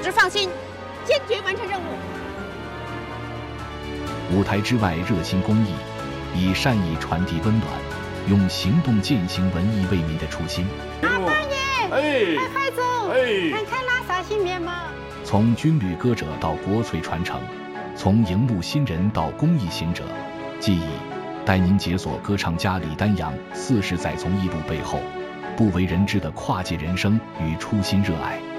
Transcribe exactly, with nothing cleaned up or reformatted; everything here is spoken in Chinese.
织放心，坚决完成任务。 舞台之外热心公益，以善意传递温暖，用行动践行文艺为民的初心。 阿爸爷， 哎， 快快走， 哎， 看看拉萨新面貌。 从军旅歌者到国粹传承，从荧幕新人到公益行者，记忆带您解锁歌唱家李丹阳四十载从艺路背后不为人知的跨界人生与初心热爱。